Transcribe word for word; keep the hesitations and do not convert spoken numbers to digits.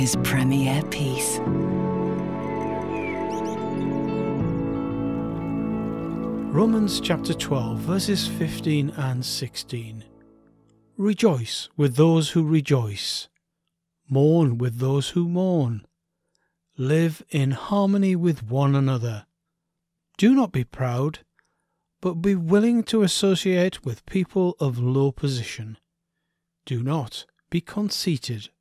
His Premier Peace. Romans chapter twelve, verses fifteen and sixteen. Rejoice with those who rejoice. Mourn with those who mourn. Live in harmony with one another. Do not be proud, but be willing to associate with people of low position. Do not be conceited,